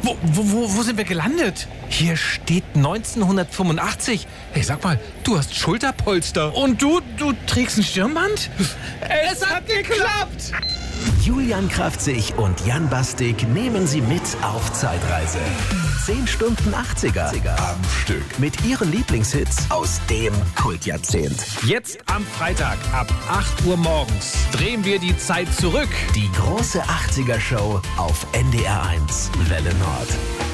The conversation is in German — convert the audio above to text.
Wo sind wir gelandet? Hier steht 1985. Hey, sag mal, du hast Schulterpolster. Und du trägst ein Stirnband? Es hat geklappt! Julian Kraftzig und Jan Bastik nehmen Sie mit auf Zeitreise. 10 Stunden 80er am Stück. Mit Ihren Lieblingshits aus dem Kultjahrzehnt. Jetzt am Freitag ab 8 Uhr morgens drehen wir die Zeit zurück. Die große 80er-Show auf NDR 1 Welle Nord.